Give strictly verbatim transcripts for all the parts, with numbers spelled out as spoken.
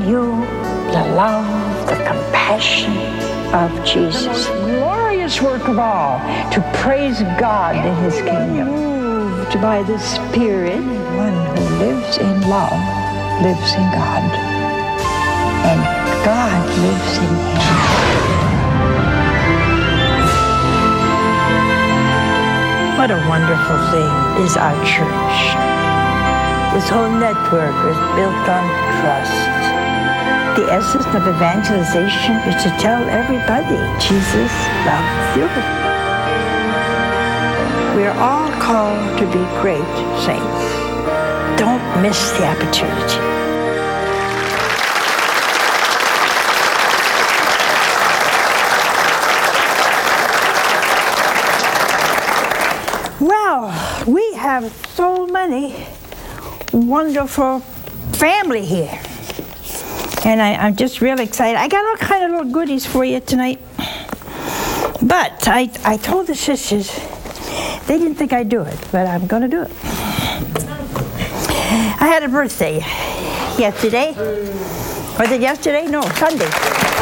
you the love, the compassion of Jesus. The most glorious work of all, to praise God in His kingdom. Moved by the Spirit, one who lives in love lives in God, and God lives in him. What a wonderful thing is our church. This whole network is built on trust. The essence of evangelization is to tell everybody Jesus loves you. We're all called to be great saints. Don't miss the opportunity. Well, we have so many wonderful family here. And I, I'm just real excited. I got all kind of little goodies for you tonight. But I, I told the sisters, they didn't think I'd do it, but I'm going to do it. I had a birthday yesterday. Was it yesterday? No, Sunday.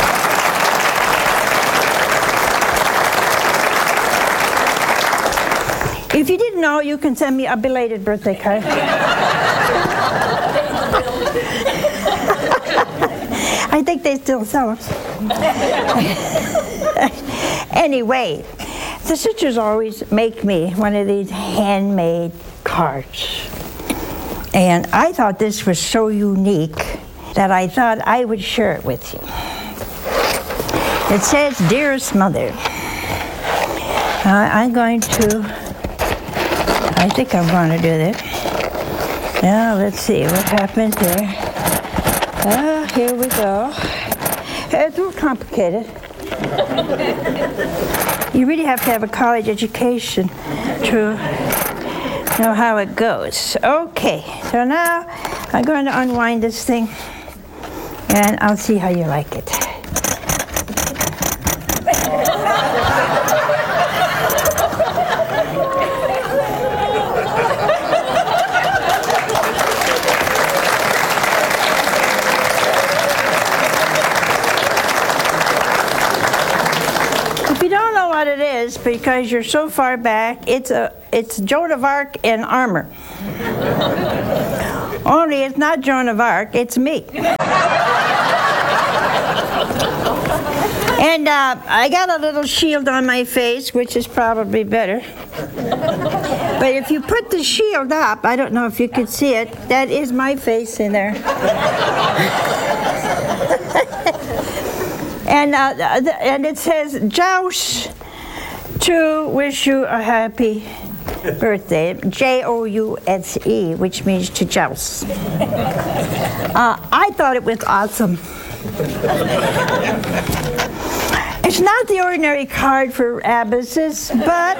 If you didn't know, you can send me a belated birthday card. I think they still sell them. Anyway, the sisters always make me one of these handmade cards. And I thought this was so unique that I thought I would share it with you. It says, "Dearest Mother," uh, I'm going to, I think I'm going to do this. Now, let's see what happens there. Ah, here we go. It's a little complicated. You really have to have a college education to know how it goes. Okay, so now I'm going to unwind this thing, and I'll see how you like it. What it is, because you're so far back, it's a it's Joan of Arc in armor. Only it's not Joan of Arc, it's me. And uh, I got a little shield on my face, which is probably better. But if you put the shield up, I don't know if you could see it, that is my face in there. And uh, and it says, "Jouse, to wish you a happy birthday." J O U S E, which means to joust. Uh, I thought it was awesome. It's not the ordinary card for abbesses, but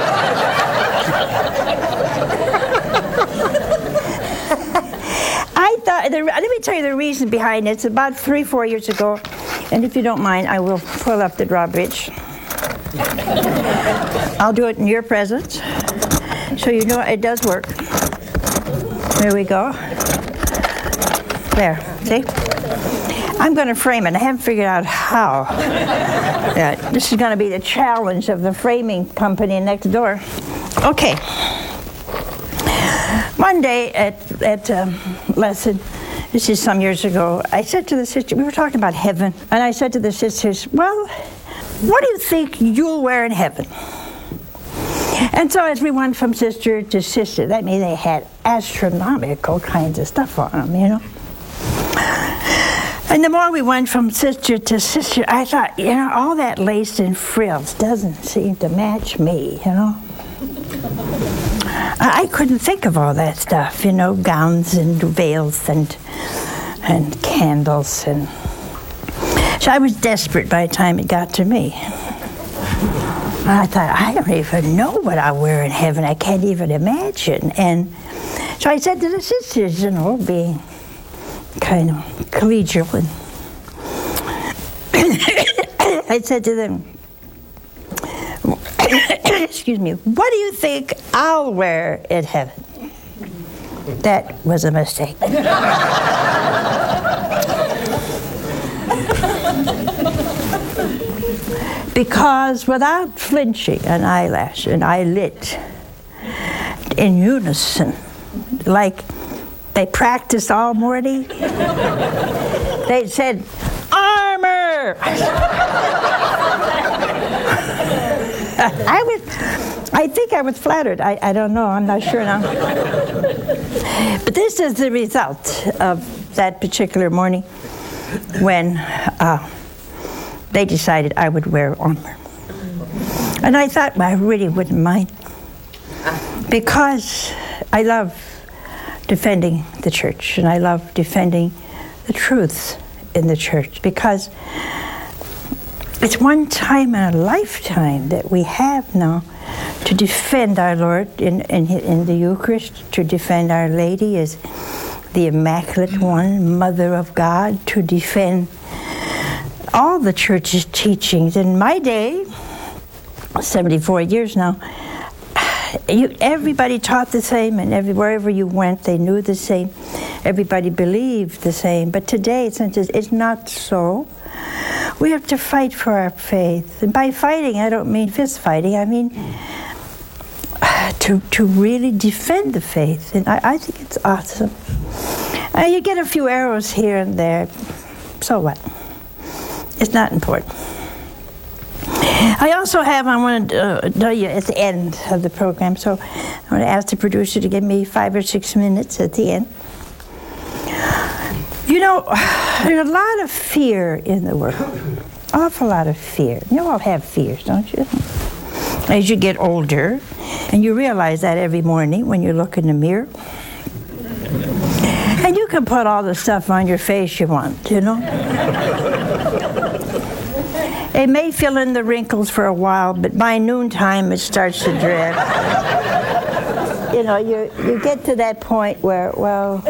I thought, the, let me tell you the reason behind it. It's about three, four years ago, and if you don't mind, I will pull up the drawbridge. I'll do it in your presence, so you know it does work. There we go. There, see? I'm going to frame it. I haven't figured out how. Yeah, this is going to be the challenge of the framing company next door. Okay. One day at, at um, lesson, this is some years ago, I said to the sister, we were talking about heaven, and I said to the sisters, well, what do you think you'll wear in heaven? And so as we went from sister to sister, that means they had astronomical kinds of stuff on them, you know. And the more we went from sister to sister, I thought, you know, all that lace and frills doesn't seem to match me, you know. I couldn't think of all that stuff, you know, gowns and veils and and candles, and so I was desperate by the time it got to me. I thought, I don't even know what I'll wear in heaven. I can't even imagine. And so I said to the sisters, you know, being kind of collegial, and I said to them, excuse me, what do you think I'll wear in heaven? That was a mistake. Because without flinching, an eyelash, an eyelid, in unison, like they practiced all morning, they said, armor! I was, I think I was flattered. I, I don't know, I'm not sure now. But this is the result of that particular morning when uh, they decided I would wear armor. And I thought, well, I really wouldn't mind, because I love defending the church, and I love defending the truth in the church, because it's one time in a lifetime that we have now to defend our Lord in, in, in the Eucharist, to defend Our Lady as the Immaculate One, Mother of God, to defend all the church's teachings. In my day, seventy-four years now, you, everybody taught the same, and every, wherever you went, they knew the same. Everybody believed the same. But today, since it's not so, we have to fight for our faith. And by fighting, I don't mean fist fighting. I mean to to really defend the faith. And I, I think it's awesome. Uh, you get a few arrows here and there. So what? It's not important. I also have, I want to uh, tell you at the end of the program, so I want to ask the producer to give me five or six minutes at the end. You know, there's a lot of fear in the world. Awful lot of fear. You all have fears, don't you? As you get older, and you realize that every morning when you look in the mirror. And you can put all the stuff on your face you want, you know? It may fill in the wrinkles for a while, but by noontime it starts to drip. You know, you you get to that point where, well,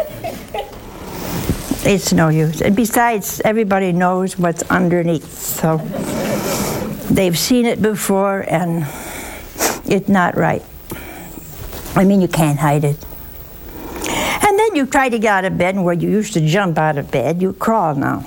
it's no use. And besides, everybody knows what's underneath. So they've seen it before, and it's not right. I mean, you can't hide it. And then you try to get out of bed, and where you used to jump out of bed, you crawl now.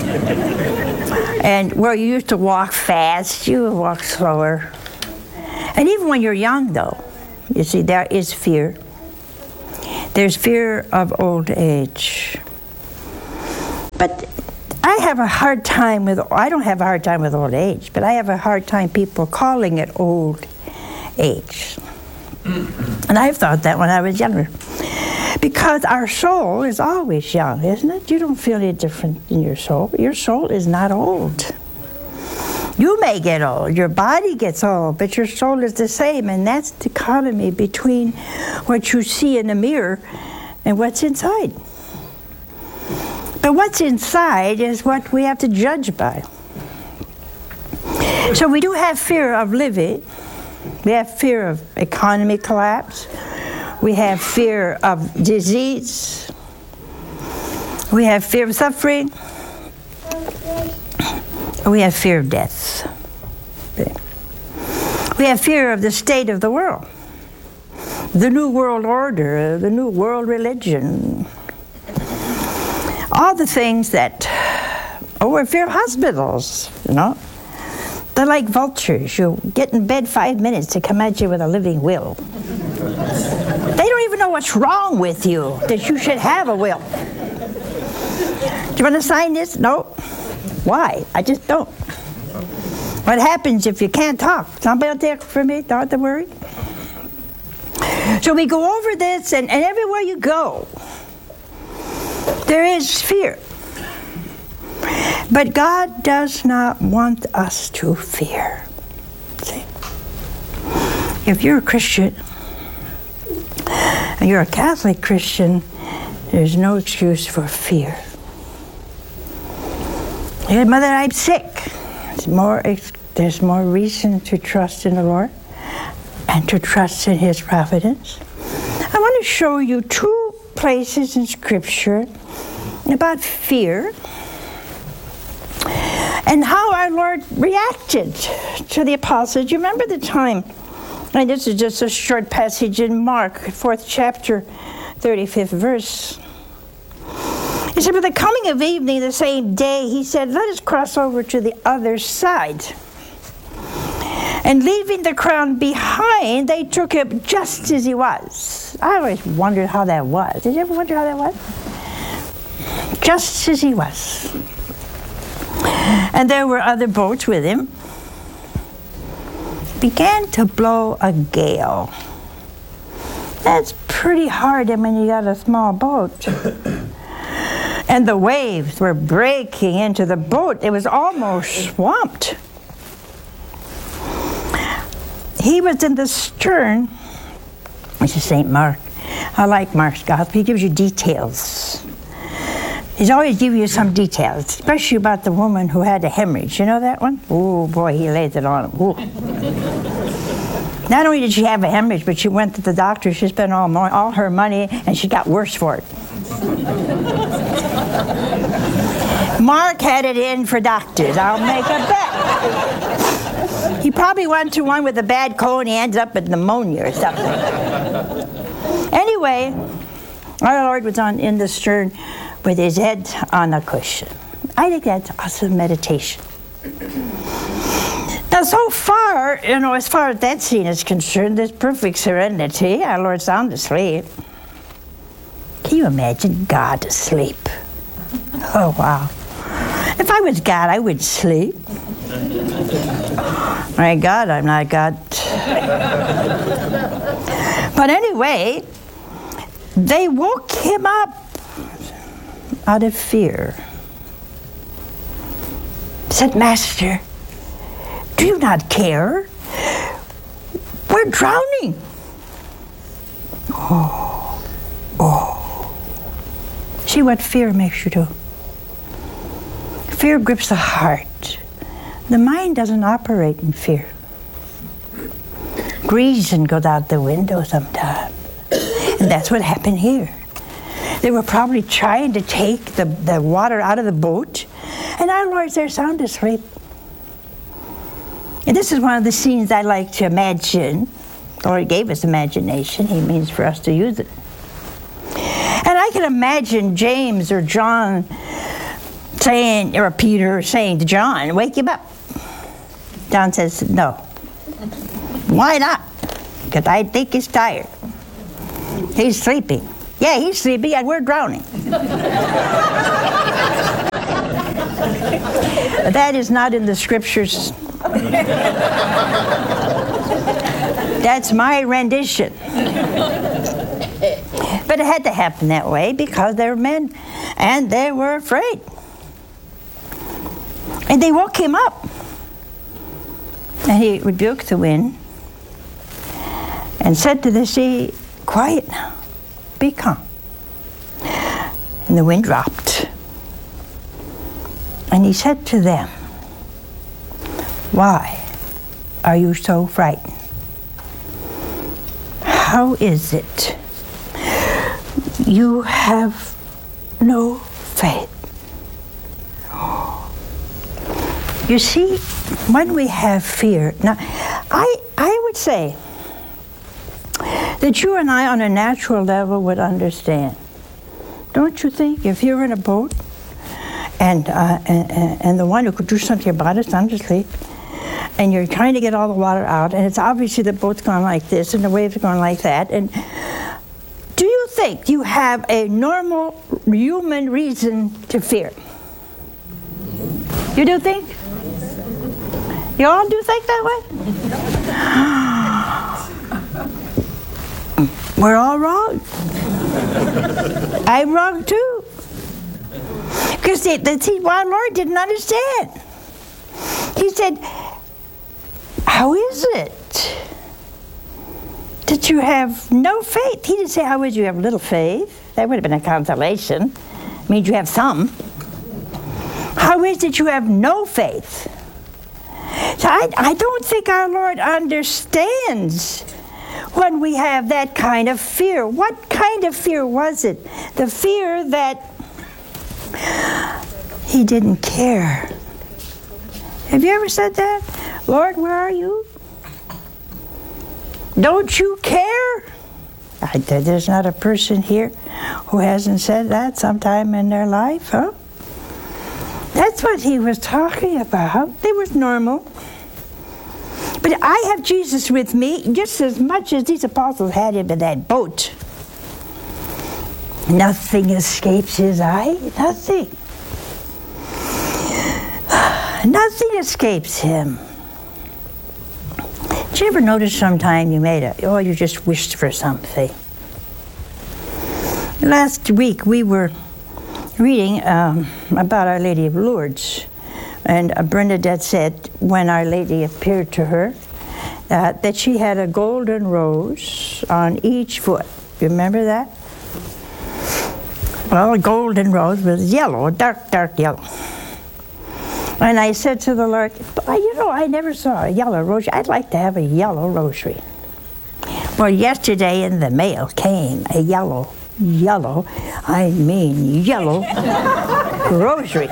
And where you used to walk fast, you walk slower. And even when you're young, though, you see, there is fear. There's fear of old age. But I have a hard time with, I don't have a hard time with old age, but I have a hard time people calling it old age. And I've thought that when I was younger. Because our soul is always young, isn't it? You don't feel any different in your soul. Your soul is not old. You may get old, your body gets old, but your soul is the same, and that's the dichotomy between what you see in the mirror and what's inside. But what's inside is what we have to judge by. So we do have fear of living. We have fear of economy collapse. We have fear of disease. We have fear of suffering. We have fear of death. We have fear of the state of the world, the new world order, the new world religion, all the things that, oh, we fear of hospitals, you know. They're like vultures. You get in bed five minutes to come at you with a living will. They don't even know what's wrong with you, that you should have a will. Do you want to sign this? No. Why? I just don't. What happens if you can't talk? Somebody will take it for me, don't have to worry. So we go over this, and, and everywhere you go, there is fear. But God does not want us to fear. See? If you're a Christian, and you're a Catholic Christian, there's no excuse for fear. Hey, Mother, I'm sick. There's more, there's more reason to trust in the Lord and to trust in His providence. I want to show you two places in Scripture about fear and how our Lord reacted to the apostles. You remember the time, and this is just a short passage in Mark, fourth chapter, thirty-fifth verse. He said, with the coming of evening the same day, he said, let us cross over to the other side. And leaving the crown behind, they took him just as he was. I always wondered how that was. Did you ever wonder how that was? Just as he was. And there were other boats with him. Began to blow a gale. That's pretty hard when you got a small boat. And the waves were breaking into the boat. It was almost swamped. He was in the stern. This is Saint Mark. I like Mark's gospel. He gives you details. He's always giving you some details, especially about the woman who had a hemorrhage. You know that one? Oh, boy, he lays it on him. Ooh. Not only did she have a hemorrhage, but she went to the doctor. She spent all, mo- all her money, and she got worse for it. Mark had it in for doctors. I'll make a bet. He probably went to one with a bad cold, and he ended up with pneumonia or something. Anyway, our Lord was on in the stern with his head on a cushion. I think that's awesome meditation. Now, so far, you know, as far as that scene is concerned, there's perfect serenity. Our Lord's sound asleep. Can you imagine God asleep? Oh, wow. If I was God, I would sleep. My God, I'm not God. But anyway, they woke him up out of fear. Said, Master, do you not care? We're drowning. Oh, oh. See what fear makes you do. Fear grips the heart. The mind doesn't operate in fear. Reason goes out the window sometimes. And that's what happened here. They were probably trying to take the, the water out of the boat, and our Lord's there sound asleep. And this is one of the scenes I like to imagine. The Lord gave us imagination. He means for us to use it. And I can imagine James or John saying, or Peter saying to John, wake him up. John says, no. Why not? Because I think he's tired. He's sleeping. Yeah, he's sleeping and we're drowning. That is not in the scriptures. That's my rendition. But it had to happen that way because they were men and they were afraid. And they woke him up. And he rebuked the wind and said to the sea, quiet now, be calm. And the wind dropped. And he said to them, why are you so frightened? How is it you have no faith? You see, when we have fear, now, I, I would say that you and I on a natural level would understand. Don't you think if you're in a boat and, uh, and, and the one who could do something about it is sound asleep, and you're trying to get all the water out, and it's obviously the boat's going like this and the waves are going like that, and do you think you have a normal human reason to fear? You do think? You all do think that way? We're all wrong. I'm wrong too. Because the, the see, our Lord didn't understand. He said, how is it that you have no faith? He didn't say, how is it you have little faith? That would have been a consolation. It means you have some. How is it you have no faith? So I, I don't think our Lord understands when we have that kind of fear. What kind of fear was it? The fear that he didn't care. Have you ever said that? Lord, where are you? Don't you care? I, there's not a person here who hasn't said that sometime in their life, huh? That's what he was talking about. It was normal. But I have Jesus with me just as much as these apostles had him in that boat. Nothing escapes his eye. Nothing. Nothing escapes him. Did you ever notice sometime you made a, oh, you just wished for something? Last week we were reading um, about Our Lady of Lourdes. And uh, Bernadette said when Our Lady appeared to her uh, that she had a golden rose on each foot. You remember that? Well, a golden rose was yellow, dark, dark yellow. And I said to the Lord, you know, I never saw a yellow rosary. I'd like to have a yellow rosary. Well, yesterday in the mail came a yellow, yellow, I mean yellow rosary.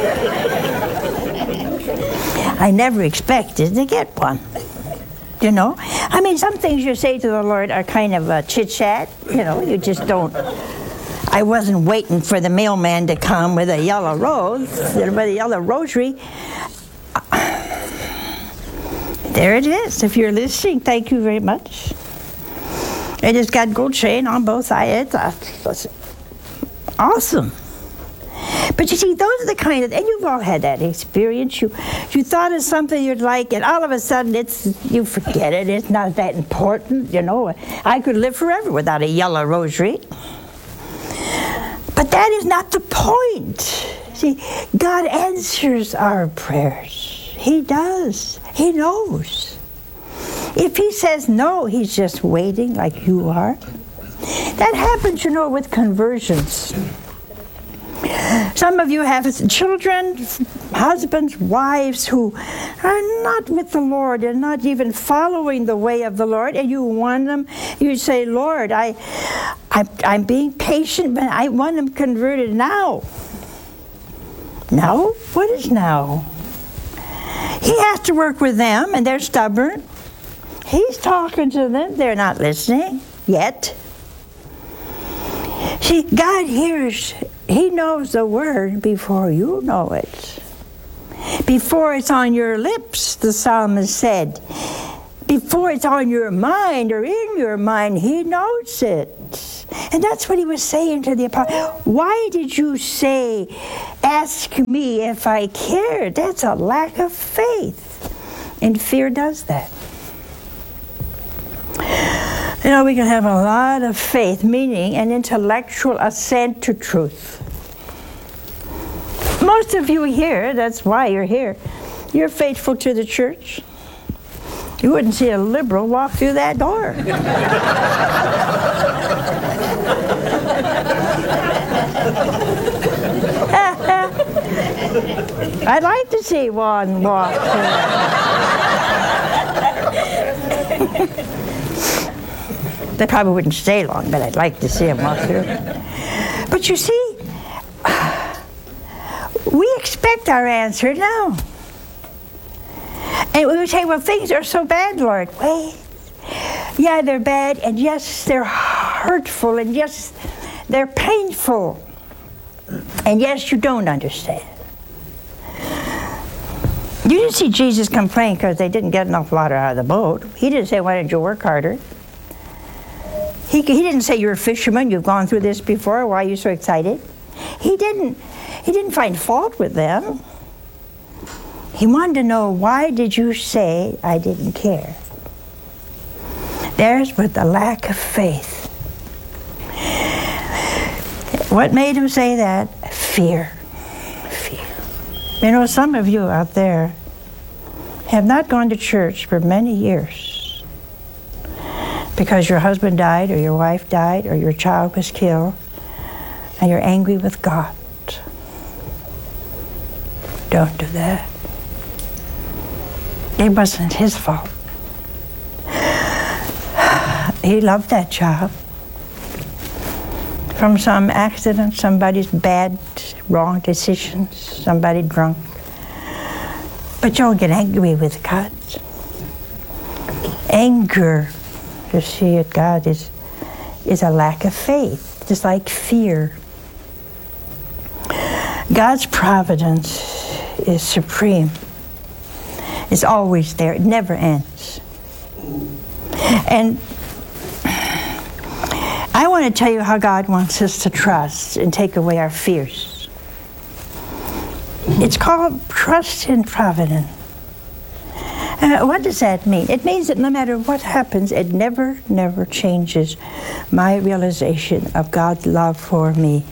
I never expected to get one. You know? I mean, some things you say to the Lord are kind of a chit-chat. You know, you just don't. I wasn't waiting for the mailman to come with a yellow rose, with a yellow rosary. There it is. If you're listening, thank you very much. It has got gold chain on both sides. That's awesome. But you see, those are the kind of, and you've all had that experience. You, you thought of something you'd like, and all of a sudden, it's you forget it. It's not that important, you know. I could live forever without a yellow rosary. But that is not the point. See, God answers our prayers. He does. He knows. If he says no, he's just waiting like you are. That happens, you know, with conversions. Some of you have children, husbands, wives who are not with the Lord and not even following the way of the Lord, and you want them, you say, Lord, I, I, I'm being patient, but I want them converted now. Now? What is now? He has to work with them, and they're stubborn. He's talking to them. They're not listening yet. See, God hears. He knows the word before you know it. Before it's on your lips, the psalmist said. Before it's on your mind or in your mind, he knows it. And that's what he was saying to the apostle. Why did you say, ask me if I care? That's a lack of faith. And fear does that. You know, we can have a lot of faith, meaning an intellectual assent to truth. Most of you here, that's why you're here. You're faithful to the church. You wouldn't see a liberal walk through that door. I'd like to see one walk through. They probably wouldn't stay long, but I'd like to see them walk through. But you see, we expect our answer now. And we would say, well, things are so bad, Lord. Wait. Yeah, they're bad, and yes, they're hurtful, and yes, they're painful. And yes, you don't understand. You didn't see Jesus complain because they didn't get enough water out of the boat. He didn't say, why didn't you work harder? He, he didn't say, you're a fisherman, you've gone through this before, why are you so excited? He didn't, he didn't find fault with them. He wanted to know, why did you say I didn't care? There's with the lack of faith. What made him say that? Fear. Fear. You know, some of you out there have not gone to church for many years because your husband died, or your wife died, or your child was killed, and you're angry with God. Don't do that. It wasn't his fault. He loved that child. From some accident, somebody's bad, wrong decisions, somebody drunk. But don't get angry with God. Anger, you see it, God, is, is a lack of faith, just like fear. God's providence is supreme. It's always there. It never ends. And I want to tell you how God wants us to trust and take away our fears. It's called trust in providence. Uh, what does that mean? It means that no matter what happens, it never, never changes my realization of God's love for me.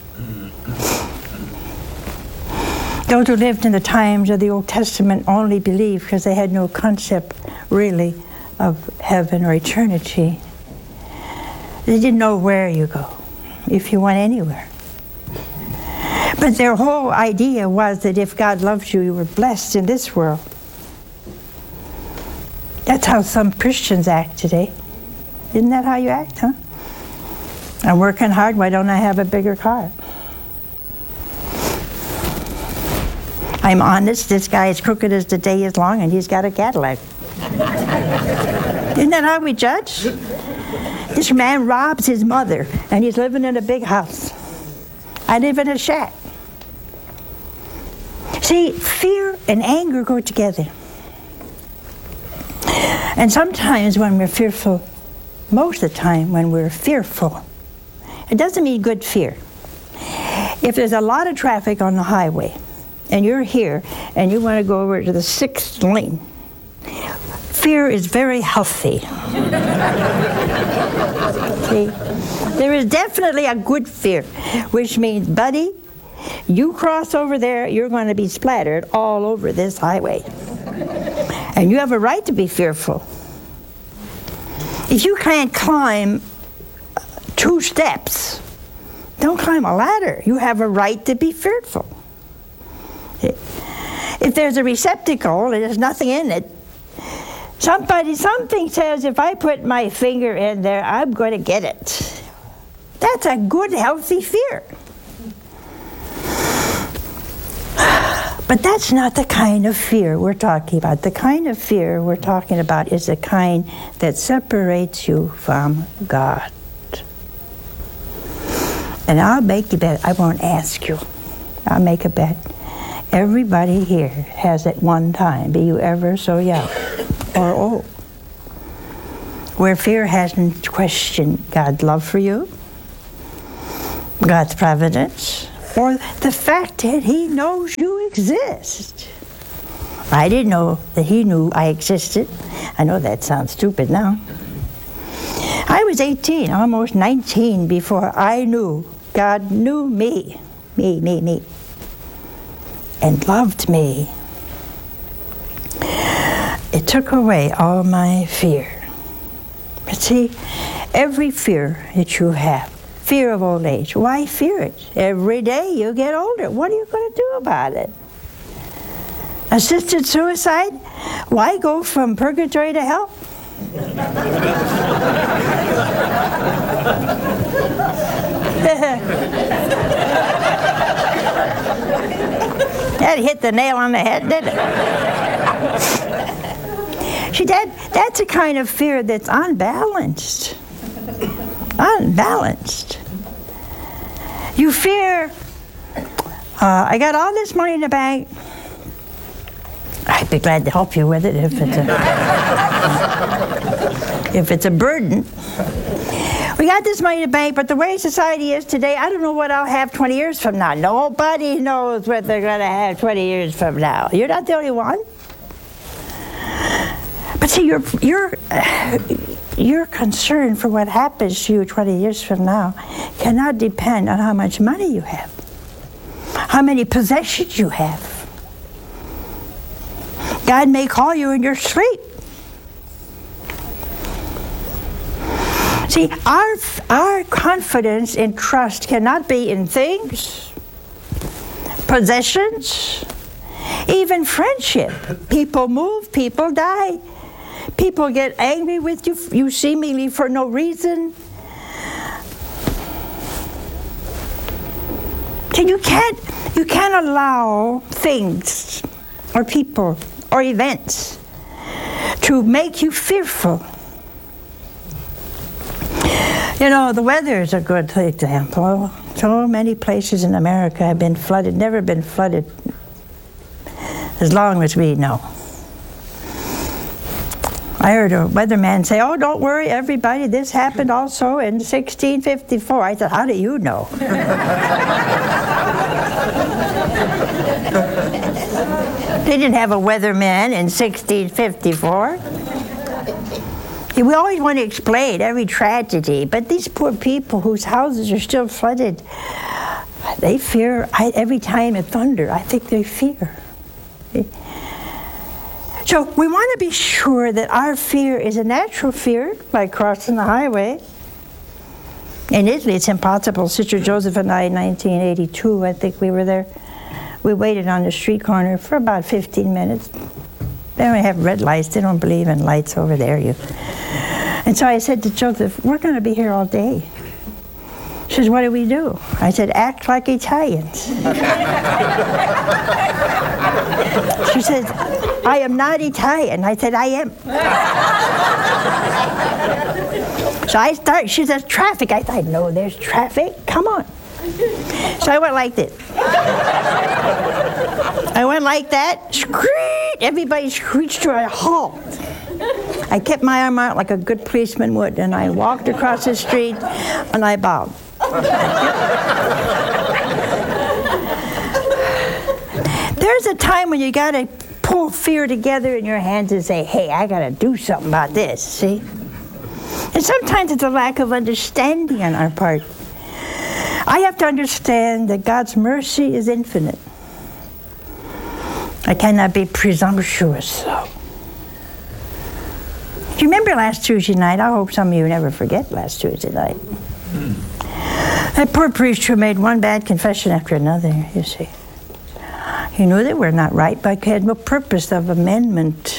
Those who lived in the times of the Old Testament only believed because they had no concept, really, of heaven or eternity. They didn't know where you go, if you went anywhere. But their whole idea was that if God loves you, you were blessed in this world. That's how some Christians act today. Isn't that how you act, huh? I'm working hard, why don't I have a bigger car? I'm honest, this guy is crooked as the day is long and he's got a Cadillac. Isn't that how we judge? This man robs his mother and he's living in a big house. I live in a shack. See, fear and anger go together. And sometimes when we're fearful, most of the time when we're fearful, it doesn't mean good fear. If there's a lot of traffic on the highway, and you're here, and you want to go over to the sixth lane, fear is very healthy. See? There is definitely a good fear, which means, buddy, you cross over there, you're going to be splattered all over this highway. And you have a right to be fearful. If you can't climb two steps, don't climb a ladder. You have a right to be fearful. If there's a receptacle and there's nothing in it, somebody, something says, if I put my finger in there, I'm going to get it. That's a good, healthy fear. But that's not the kind of fear we're talking about. The kind of fear we're talking about is the kind that separates you from God. And I'll make a bet. I won't ask you. I'll make a bet. Everybody here has at one time, be you ever so young or old, where fear hasn't questioned God's love for you, God's providence, or the fact that He knows you exist. I didn't know that He knew I existed. I know that sounds stupid now. I was eighteen, almost nineteen, before I knew God knew me, me, me, me, and loved me. It took away all my fear. But see, every fear that you have, fear of old age, why fear it? Every day you get older. What are you going to do about it? Assisted suicide? Why go from purgatory to hell? That hit the nail on the head, didn't it? See, that, that's a kind of fear that's unbalanced. Unbalanced. You fear, uh, I got all this money in the bank. I'd be glad to help you with it if it's a, if it's a burden. We got this money in the bank, but the way society is today, I don't know what I'll have twenty years from now. Nobody knows what they're going to have twenty years from now. You're not the only one. But see, your your uh, your concern for what happens to you twenty years from now cannot depend on how much money you have, how many possessions you have. God may call you in your sleep. See, our, our confidence and trust cannot be in things, possessions, even friendship. People move, people die. People get angry with you, you seemingly for no reason. See, you can't, you can't allow things or people or events to make you fearful. You know, the weather is a good example. So many places in America have been flooded, never been flooded as long as we know. I heard a weatherman say, oh, don't worry, everybody, this happened also in sixteen fifty-four. I thought, how do you know? They didn't have a weatherman in sixteen fifty-four. We always want to explain every tragedy, but these poor people whose houses are still flooded, they fear, I, every time it thunder, I think they fear. So we want to be sure that our fear is a natural fear, like crossing the highway. In Italy, it's impossible. Sister Joseph and I, in nineteen eighty-two, I think we were there. We waited on the street corner for about fifteen minutes. They don't have red lights. They don't believe in lights over there. You. And so I said to Joseph, we're going to be here all day. She says, what do we do? I said, act like Italians. She says, I am not Italian. I said, I am. So I start, she says, traffic. I thought, no, there's traffic. Come on. So I went like this. I went like that. Screech! Everybody screeched to a halt. I kept my arm out like a good policeman would, and I walked across the street, and I bowed. There's a time when you got to pull fear together in your hands and say, hey, I got to do something about this, see? And sometimes it's a lack of understanding on our part. I have to understand that God's mercy is infinite. I cannot be presumptuous, though. Do you remember last Tuesday night? I hope some of you never forget last Tuesday night. That poor priest who made one bad confession after another, you see. He knew they were not right, but he had no purpose of amendment.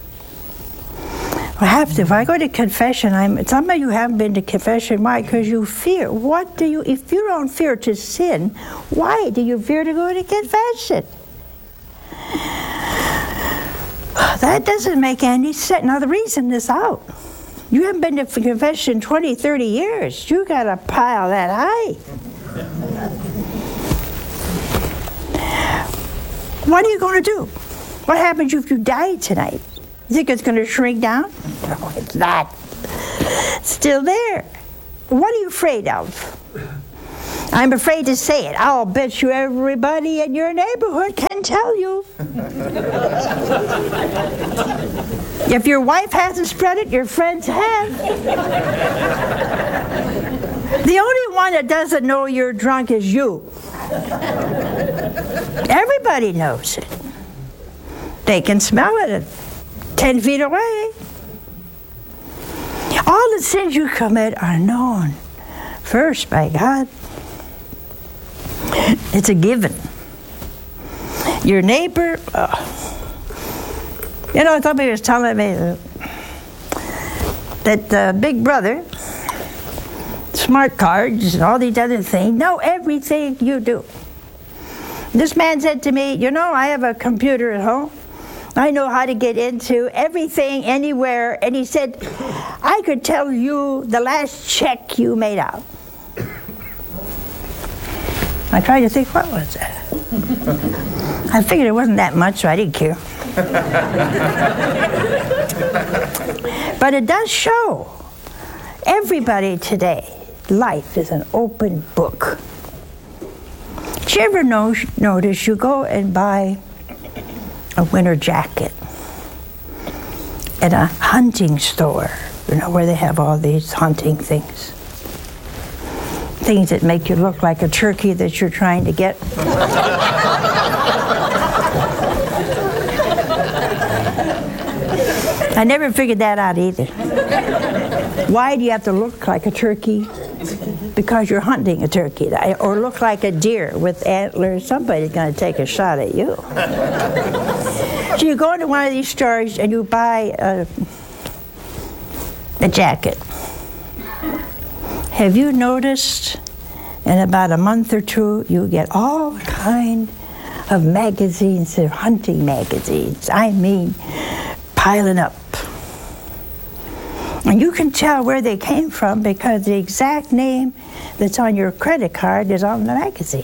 I have to. If I go to confession, I'm. Some of you haven't been to confession. Why? Because you fear. What do you? If you don't fear to sin, why do you fear to go to confession? That doesn't make any sense. Now, the reason is out. You haven't been to confession twenty, thirty years. You got a pile that high. What are you going to do? What happens if you die tonight? You think it's going to shrink down? No, it's not. It's still there. What are you afraid of? I'm afraid to say it. I'll bet you everybody in your neighborhood can tell you. If your wife hasn't spread it, your friends have. The only one that doesn't know you're drunk is you. Everybody knows it. They can smell it at ten feet away. All the sins you commit are known first by God. It's a given. Your neighbor, uh, you know, somebody was telling me that uh, Big Brother, smart cards, and all these other things, know everything you do. This man said to me, you know, I have a computer at home. I know how to get into everything, anywhere. And he said, I could tell you the last check you made out. I tried to think, what was that? I figured it wasn't that much, so I didn't care. But it does show everybody today, life is an open book. Did you ever know, notice you go and buy a winter jacket at a hunting store, you know, where they have all these hunting things. Things that make you look like a turkey that you're trying to get. I never figured that out either. Why do you have to look like a turkey? Because you're hunting a turkey. Or look like a deer with antlers. Somebody's going to take a shot at you. So you go into one of these stores and you buy a, a jacket. Have you noticed in about a month or two you get all kind of magazines, they're hunting magazines. I mean, piling up. And you can tell where they came from because the exact name that's on your credit card is on the magazine.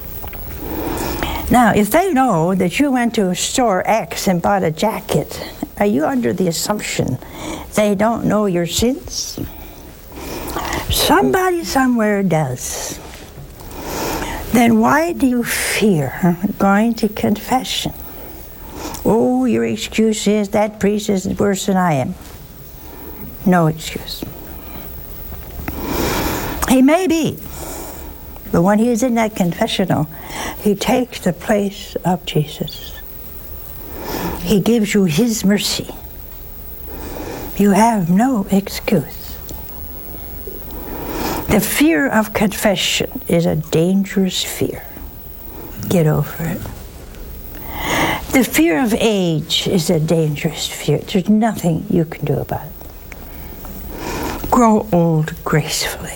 Now, if they know that you went to store X and bought a jacket Are you under the assumption they don't know your sins? Somebody somewhere does. Then why do you fear going to confession? Oh, your excuse is that priest is worse than I am. No excuse. He may be, but when he is in that confessional, he takes the place of Jesus. He gives you his mercy. You have no excuse. The fear of confession is a dangerous fear. Get over it. The fear of age is a dangerous fear. There's nothing you can do about it. Grow old gracefully.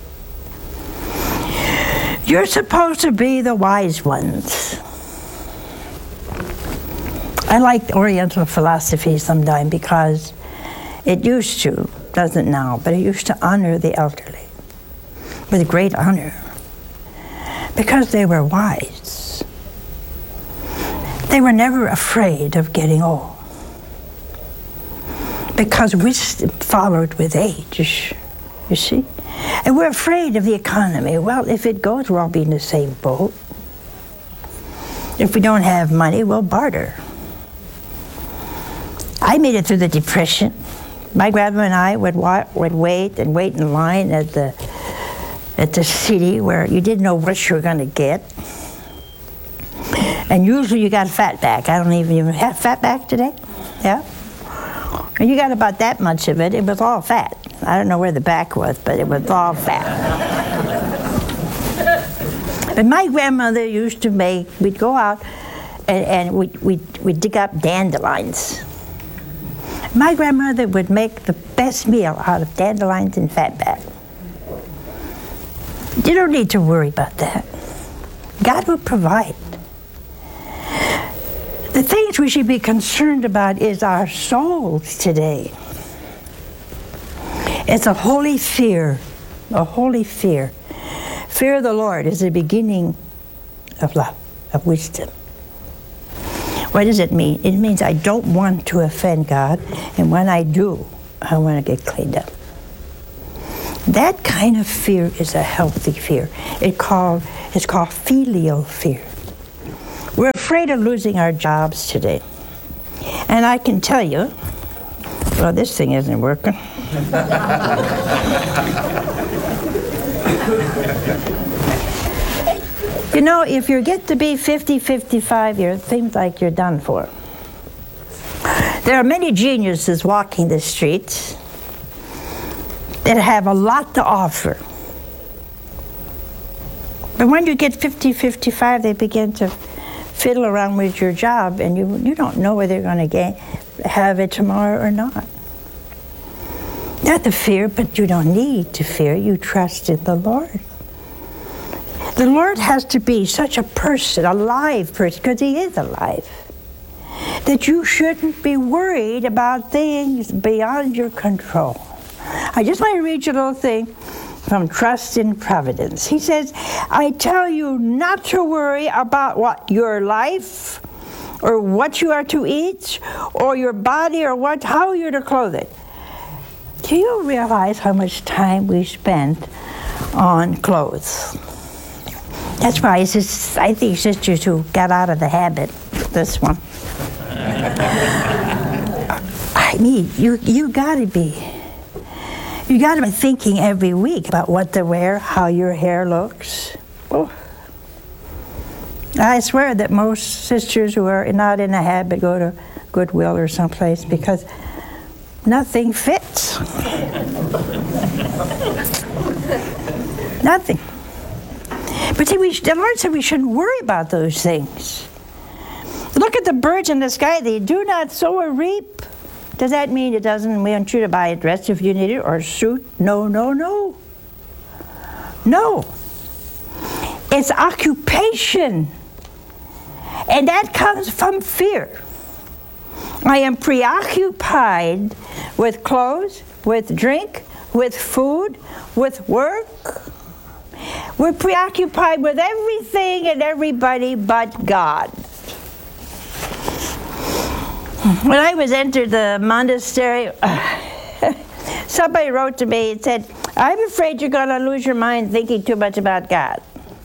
You're supposed to be the wise ones. I like Oriental philosophy sometimes because it used to, doesn't now, but it used to honor the elderly with great honor because they were wise. They were never afraid of getting old because wisdom followed with age, you see? And we're afraid of the economy. Well, if it goes, we'll all be in the same boat. If we don't have money, we'll barter. I made it through the Depression. My grandma and I would, wa- would wait and wait in line at the at the city where you didn't know what you were going to get. And usually you got a fatback. I don't even, even have fatback today. Yeah? And you got about that much of it. It was all fat. I don't know where the back was, but it was all fat. And my grandmother used to make, we'd go out and, and we'd, we'd, we'd dig up dandelions. My grandmother would make the best meal out of dandelions and fatback. You don't need to worry about that. God will provide. The things we should be concerned about is our souls today. It's a holy fear, a holy fear. Fear of the Lord is the beginning of love, of wisdom. What does it mean? It means I don't want to offend God, and when I do, I want to get cleaned up. That kind of fear is a healthy fear. It called, it's called filial fear. We're afraid of losing our jobs today. And I can tell you, well, this thing isn't working. You know, if you get to be fifty, fifty-five, it seems like you're done for. There are many geniuses walking the streets that have a lot to offer. But when you get fifty, fifty-five, they begin to fiddle around with your job, and you, you don't know whether you're going to have it tomorrow or not. Not to fear, but you don't need to fear. You trust in the Lord. The Lord has to be such a person, a live person, because he is alive, that you shouldn't be worried about things beyond your control. I just want to read you a little thing from Trust in Providence. He says, I tell you not to worry about what your life or what you are to eat or your body or what how you're to clothe it. Do you realize how much time we spend on clothes? That's why I, just, I think sisters who got out of the habit, this one. I mean, you you gotta be, you gotta be thinking every week about what to wear, how your hair looks. Oh. I swear that most sisters who are not in a habit go to Goodwill or someplace because nothing fits. Nothing. But see, we, the Lord said we shouldn't worry about those things. Look at the birds in the sky. They do not sow or reap. Does that mean it doesn't want you to buy a dress if you need it or a suit? No, no, no. No. It's occupation. And that comes from fear. I am preoccupied with clothes, with drink, with food, with work. We're preoccupied with everything and everybody but God. When I was entered the monastery, somebody wrote to me and said, I'm afraid you're going to lose your mind thinking too much about God.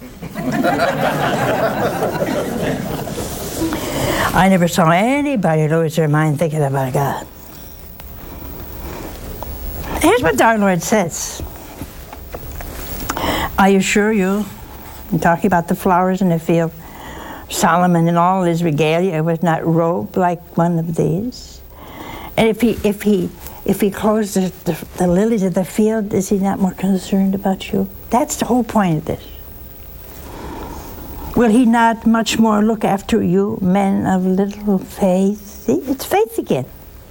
I never saw anybody lose their mind thinking about God. Here's what our Lord says. I assure you, I'm talking about the flowers in the field, Solomon in all his regalia was not robed like one of these. And if he, if he, if he clothes the, the, the lilies of the field, is he not more concerned about you? That's the whole point of this. Will he not much more look after you, men of little faith? See, it's faith again.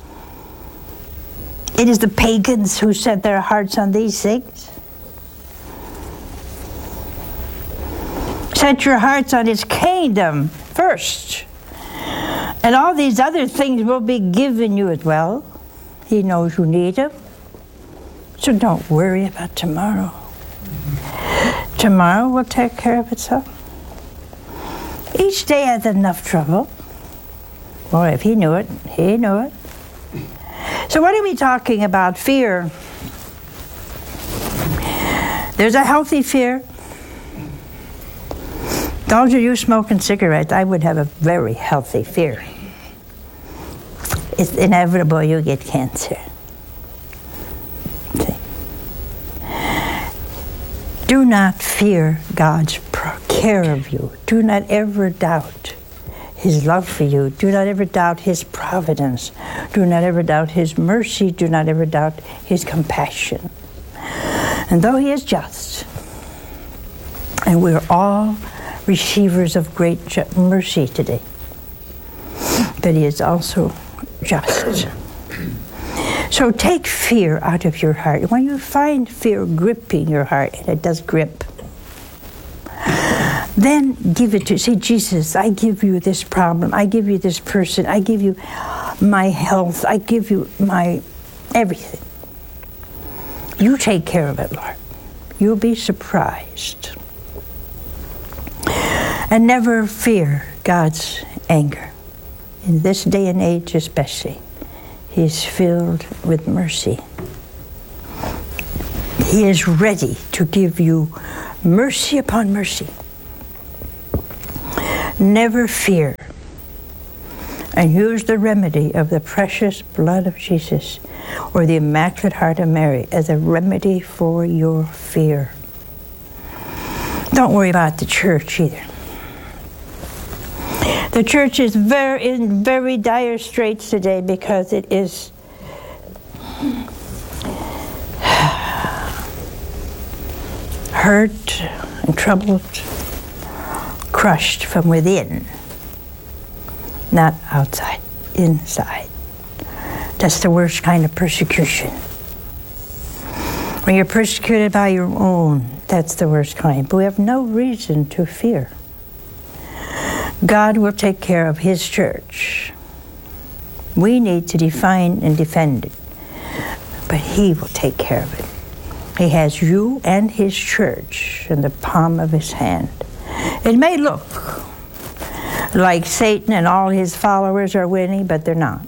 It is the pagans who set their hearts on these things. Set your hearts on his kingdom first. And all these other things will be given you as well. He knows you need them. So don't worry about tomorrow. Tomorrow will take care of itself. Each day has enough trouble. Well, if he knew it, he knew it. So what are we talking about? Fear. There's a healthy fear. Those of you smoking cigarettes, I would have a very healthy fear. It's inevitable you get cancer. See? Do not fear God's care of you. Do not ever doubt his love for you. Do not ever doubt his providence. Do not ever doubt his mercy. Do not ever doubt his compassion. And though he is just, and we're all receivers of great ju- mercy today, but he is also just. So take fear out of your heart. When you find fear gripping your heart, and it does grip, then give it to, say, Jesus, I give you this problem, I give you this person, I give you my health, I give you my everything. You take care of it, Lord. You'll be surprised. And never fear God's anger. In this day and age especially, he's filled with mercy. He is ready to give you mercy upon mercy. Never fear. And use the remedy of the precious blood of Jesus or the Immaculate Heart of Mary as a remedy for your fear. Don't worry about the church either. The church is very in very dire straits today because it is hurt and troubled, crushed from within, not outside, inside. That's the worst kind of persecution. When you're persecuted by your own, that's the worst kind. But we have no reason to fear. God will take care of his church. We need to define and defend it, but he will take care of it. He has you and his church in the palm of his hand. It may look like Satan and all his followers are winning, but they're not.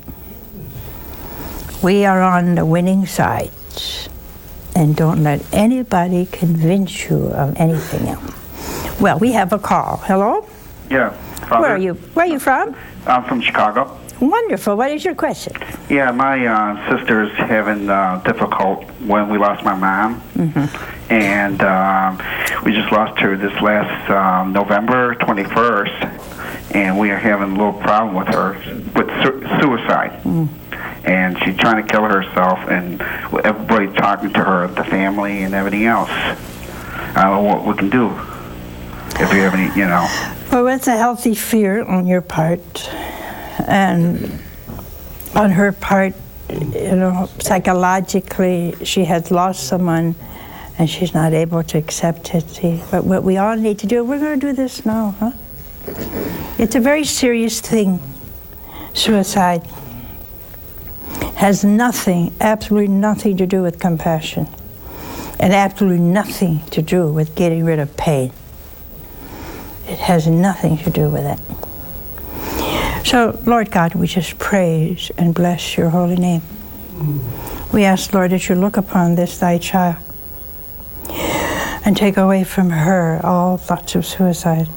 We are on the winning side, and don't let anybody convince you of anything else. Well, we have a call. Hello? Yeah. Father. Where are you? Where are you from? I'm from Chicago. Wonderful. What is your question? Yeah, my uh, sister's having uh, difficult when we lost my mom, mm-hmm. and um, we just lost her this last um, November twenty-first, and we are having a little problem with her with su- suicide. Mm. And she's trying to kill herself, and everybody's talking to her, the family and everything else. I don't know what we can do. If you have any, you know. Well, it's a healthy fear on your part, and on her part, you know, psychologically, she has lost someone, and she's not able to accept it. See, but what we all need to do, we're going to do this now, huh? It's a very serious thing. Suicide has nothing, absolutely nothing to do with compassion, and absolutely nothing to do with getting rid of pain. It has nothing to do with it. So, Lord God, we just praise and bless your holy name. We ask, Lord, that you look upon this thy child and take away from her all thoughts of suicide.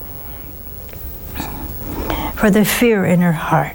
For the fear in her heart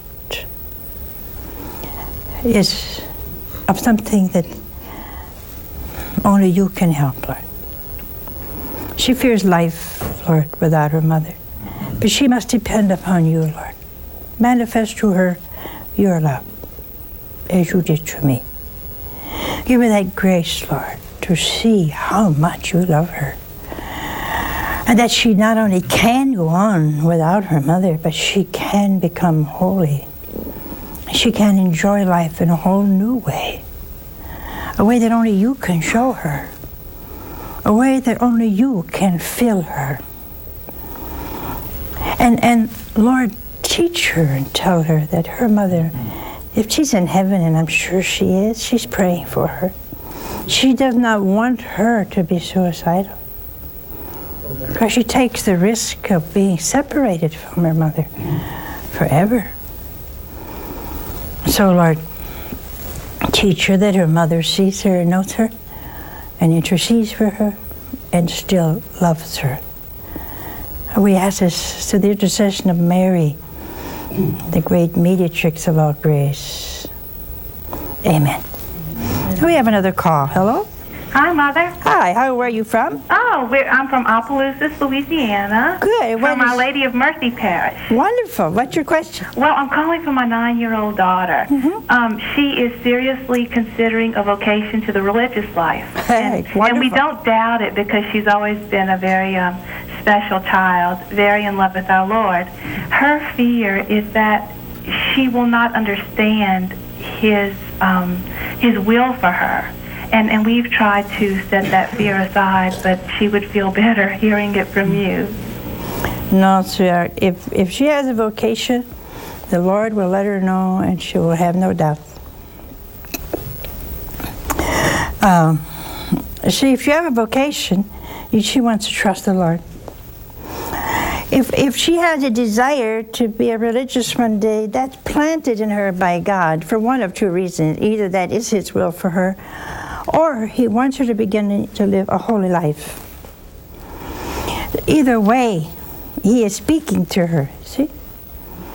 is of something that only you can help, Lord. She fears life, Lord, without her mother. But she must depend upon you, Lord. Manifest to her your love, as you did to me. Give her that grace, Lord, to see how much you love her. And that she not only can go on without her mother, but she can become holy. She can enjoy life in a whole new way. A way that only you can show her. A way that only you can fill her. And, and Lord, teach her and tell her that her mother, if she's in heaven, and I'm sure she is, she's praying for her. She does not want her to be suicidal, because she takes the risk of being separated from her mother forever. So, Lord, teach her that her mother sees her and knows her and intercedes for her and still loves her. We ask this through the intercession of Mary, the great mediatrix of all grace. Amen. We have another call. Hello? Hi, Mother. Hi, how are you from? Oh, we're, I'm from Opelousas, Louisiana. Good. What From Our is- Lady of Mercy Parish. Wonderful. What's your question? Well, I'm calling for my nine-year-old daughter. Mm-hmm. Um, she is seriously considering a vocation to the religious life. Hey, and, and we wonderful. don't doubt it because she's always been a very um, special child, very in love with our Lord. Her fear is that she will not understand his um, his will for her. And, and we've tried to set that fear aside, but she would feel better hearing it from you. No, sweetheart. If, if she has a vocation, the Lord will let her know and she will have no doubt. Um, see, if you have a vocation, you, she wants to trust the Lord. If, if she has a desire to be a religious one day, that's planted in her by God for one of two reasons. Either that is his will for her, or he wants her to begin to live a holy life. Either way, he is speaking to her.